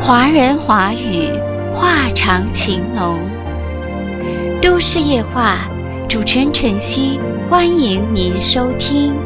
华人华语，话长情浓。都市夜话，主持人晨曦，欢迎您收听。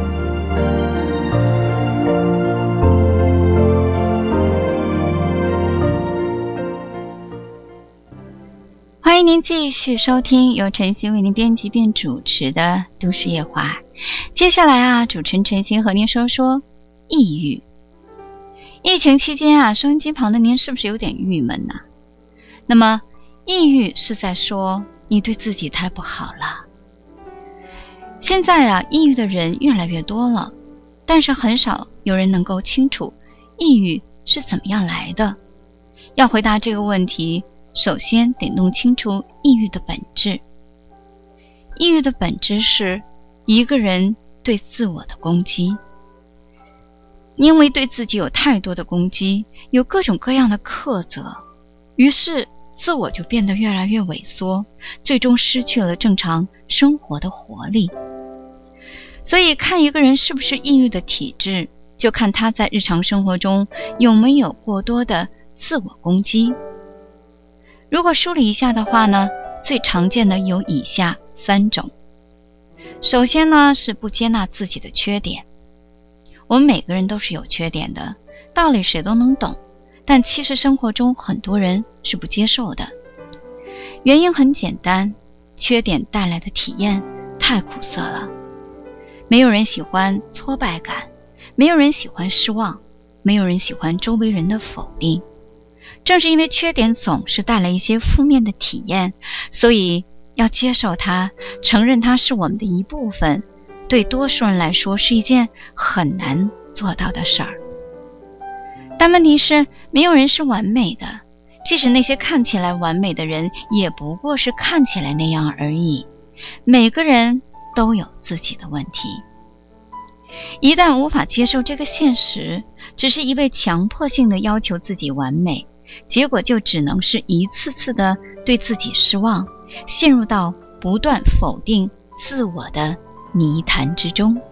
欢迎您继续收听由晨曦为您编辑并主持的都市夜话。接下来主持人晨曦和您说说抑郁。疫情期间收音机旁的您是不是有点郁闷呢？那么抑郁是在说你对自己太不好了。现在抑郁的人越来越多了，但是很少有人能够清楚抑郁是怎么样来的。要回答这个问题，首先得弄清楚抑郁的本质。抑郁的本质是一个人对自我的攻击。因为对自己有太多的攻击，有各种各样的苛责，于是自我就变得越来越萎缩，最终失去了正常生活的活力。所以看一个人是不是抑郁的体质，就看他在日常生活中有没有过多的自我攻击。如果梳理一下的话呢，最常见的有以下3种。首先呢，是不接纳自己的缺点。我们每个人都是有缺点的，道理谁都能懂，但其实生活中很多人是不接受的。原因很简单，缺点带来的体验太苦涩了。没有人喜欢挫败感，没有人喜欢失望，没有人喜欢周围人的否定。正是因为缺点总是带来一些负面的体验，所以要接受它，承认它是我们的一部分，对多数人来说是一件很难做到的事儿。但问题是，没有人是完美的，即使那些看起来完美的人，也不过是看起来那样而已。每个人都有自己的问题。一旦无法接受这个现实，只是一味强迫性的要求自己完美，结果就只能是一次次的对自己失望，陷入到不断否定自我的泥潭之中。